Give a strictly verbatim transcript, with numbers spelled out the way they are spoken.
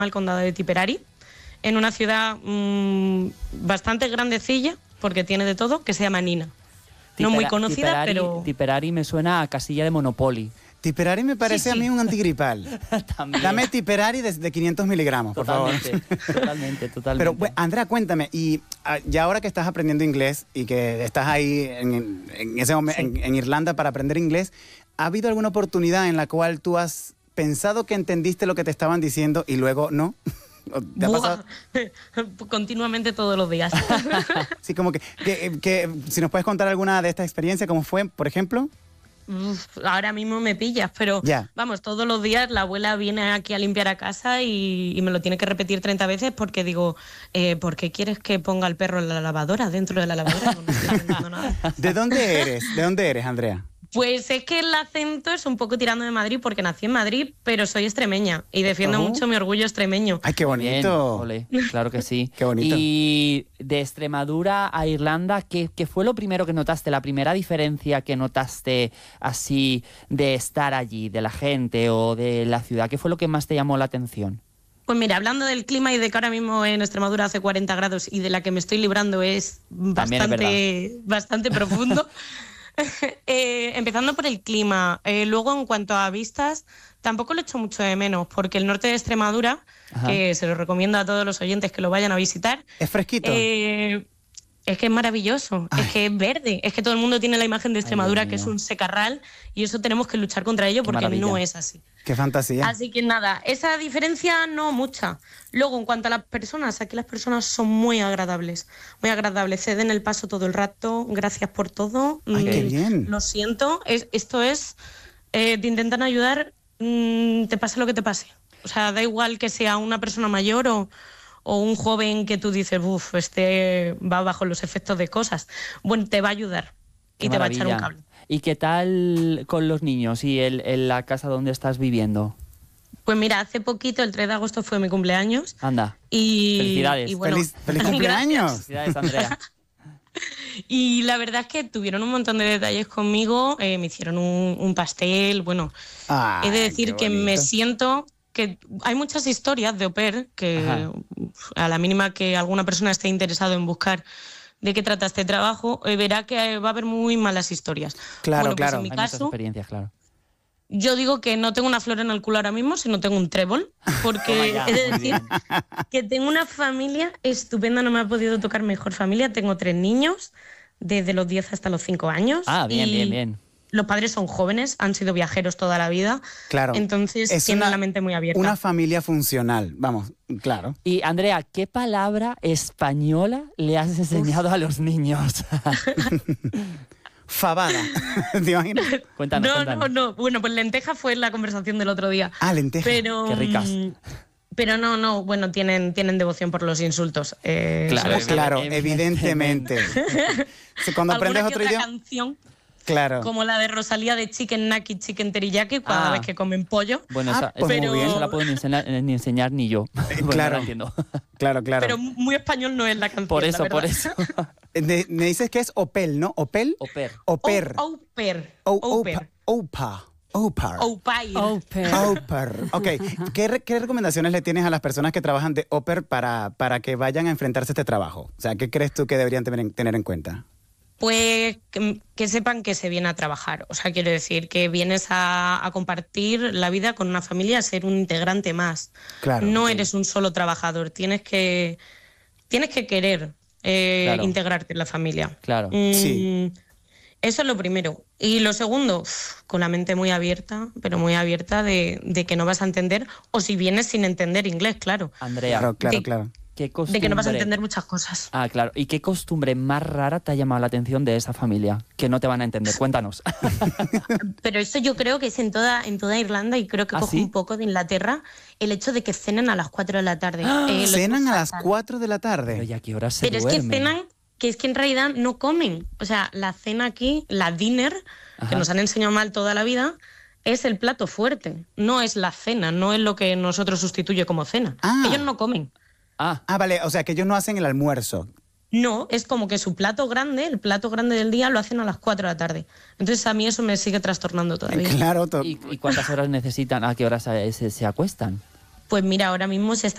el condado de Tipperary, en una ciudad mmm, bastante grandecilla, porque tiene de todo, que se llama Nina. Tipera, no muy conocida, Tipperary, pero... Tipperary me suena a casilla de Monopoly. Tipperary me parece sí, sí. a mí un antigripal. Dame Tipperary de, de quinientos miligramos, por totalmente, favor. Totalmente, totalmente. Pero, bueno, Andrea, cuéntame, y uh, ya ahora que estás aprendiendo inglés y que estás ahí en, en ese momento sí. en, en Irlanda para aprender inglés, ¿ha habido alguna oportunidad en la cual tú has pensado que entendiste lo que te estaban diciendo y luego no? ¿Te ha pasado? Continuamente todos los días. Sí, como que, que, que si nos puedes contar alguna de estas experiencias, ¿cómo fue, por ejemplo? Uf, ahora mismo me pillas, pero yeah. vamos, todos los días la abuela viene aquí a limpiar a casa y, y me lo tiene que repetir treinta veces porque digo, eh, ¿por qué quieres que ponga el perro en la lavadora, dentro de la lavadora? No, no estoy entendiendo nada. ¿De dónde eres? ¿De dónde eres, Andrea? Pues es que el acento es un poco tirando de Madrid porque nací en Madrid, pero soy extremeña y defiendo oh. mucho mi orgullo extremeño. ¡Ay, qué bonito! Bien, ole, claro que sí. ¡Qué bonito! Y de Extremadura a Irlanda, ¿qué, ¿qué fue lo primero que notaste? La primera diferencia que notaste así de estar allí, de la gente o de la ciudad, ¿qué fue lo que más te llamó la atención? Pues mira, hablando del clima y de que ahora mismo en Extremadura hace cuarenta grados y de la que me estoy librando es bastante, es bastante profundo. eh, empezando por el clima, eh, luego en cuanto a vistas, tampoco lo echo mucho de menos, porque el norte de Extremadura, Ajá. que se lo recomiendo a todos los oyentes que lo vayan a visitar, es fresquito. Eh, es que es maravilloso, Ay. es que es verde, es que todo el mundo tiene la imagen de Extremadura, Ay, que es un secarral, y eso tenemos que luchar contra ello porque no es así. ¡Qué fantasía! Así que nada, esa diferencia no mucha. Luego, en cuanto a las personas, aquí las personas son muy agradables, muy agradables, ceden el paso todo el rato, gracias por todo. ¡Ay, qué bien! Lo siento, es, esto es, eh, te intentan ayudar, mmm, te pase lo que te pase. O sea, da igual que sea una persona mayor o... o un joven que tú dices, uff, este va bajo los efectos de cosas. Bueno, te va a ayudar y Qué te maravilla. va a echar un cable. ¿Y qué tal con los niños y el, en la casa donde estás viviendo? Pues mira, hace poquito, el tres de agosto, fue mi cumpleaños. Anda, y, felicidades. Y bueno, ¡Feliz, feliz cumpleaños! Felicidades, Andrea. Y la verdad es que tuvieron un montón de detalles conmigo, eh, me hicieron un, un pastel, bueno, Ay, he de decir que me siento... que hay muchas historias de au pair que Ajá. a la mínima que alguna persona esté interesado en buscar de qué trata este trabajo, eh, verá que va a haber muy malas historias. Claro, bueno, pues claro. en mi hay caso, muchas experiencias, claro. Yo digo que no tengo una flor en el culo ahora mismo, sino tengo un trébol, porque ya, he de decir que tengo una familia estupenda, no me ha podido tocar mejor familia. Tengo tres niños, desde los diez hasta los cinco años. Ah, bien, y bien, bien. Los padres son jóvenes, han sido viajeros toda la vida. Claro. Entonces es tienen una, la mente muy abierta. Una familia funcional, vamos, claro. Y Andrea, ¿qué palabra española le has enseñado Uf. a los niños? Fabada. ¿Te imaginas? Cuéntanos, no, cuéntanos. no, no. Bueno, pues lenteja fue la conversación del otro día. Ah, lenteja. Pero, Qué ricas. Pero no, no, bueno, tienen, tienen devoción por los insultos. Eh, claro, claro, evidentemente. Cuando aprendes otro idioma. Canción, claro. Como la de Rosalía de Chicken Naki, Chicken Teriyaki, cada ah. vez que comen pollo. Bueno, ah, esa, pues pero... muy bien. esa la puedo ni enseñar, ni, enseñar ni yo. Eh, bueno, claro, no entiendo. claro, claro. Pero muy español no es la canción. Por eso, por eso. De, me dices que es Opel, ¿no? ¿Opel? Oper. Oper. Au pair. Opa. Opa. Opa. Opair. Oper. Ok. ¿Qué, ¿Qué recomendaciones le tienes a las personas que trabajan de Oper para, para que vayan a enfrentarse a este trabajo? O sea, ¿qué crees tú que deberían tener, tener en cuenta? Pues que, que sepan que se viene a trabajar. O sea, quiero decir que vienes a, a compartir la vida con una familia, a ser un integrante más. Claro. No sí. eres un solo trabajador. Tienes que, tienes que querer eh, claro. integrarte en la familia. Claro. Mm, sí. Eso es lo primero. Y lo segundo, con la mente muy abierta, pero muy abierta de, de que no vas a entender, o si vienes sin entender inglés, claro. Andrea. Claro, claro, de, claro. ¿Qué costumbre... de que no vas a entender muchas cosas. Ah, claro. ¿Y qué costumbre más rara te ha llamado la atención de esa familia? Que no te van a entender. Cuéntanos. Pero eso yo creo que es en toda, en toda Irlanda y creo que ¿Ah, coge sí? un poco de Inglaterra el hecho de que cenen a las cuatro de la tarde. ¡Ah! Eh, ¿Cenan a las cuatro de la tarde? Pero ¿y a qué hora se Pero duermen? es que cenan, que es que en realidad no comen. O sea, la cena aquí, la dinner, Ajá. que nos han enseñado mal toda la vida, es el plato fuerte. No es la cena, no es lo que nosotros sustituye como cena. Ah. Ellos no comen. Ah. ah, vale, o sea, que ellos no hacen el almuerzo. No, es como que su plato grande, el plato grande del día, lo hacen a las cuatro de la tarde. Entonces a mí eso me sigue trastornando todavía. Claro. To- ¿Y, ¿Y cuántas horas necesitan? ¿A qué horas se, se, se acuestan? Pues mira, ahora mismo se está